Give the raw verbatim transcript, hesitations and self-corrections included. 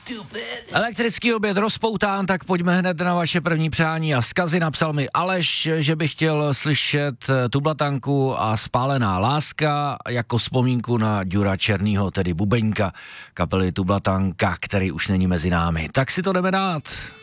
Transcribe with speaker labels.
Speaker 1: Elektrický oběd rozpoután, tak pojďme hned na vaše první přání a vzkazy. Napsal mi Aleš, že by chtěl slyšet Tublatanku a Spálená láska jako vzpomínku na Ďura Černýho, tedy bubeňka kapely Tublatanka, který už není mezi námi. Tak si to jdeme dát.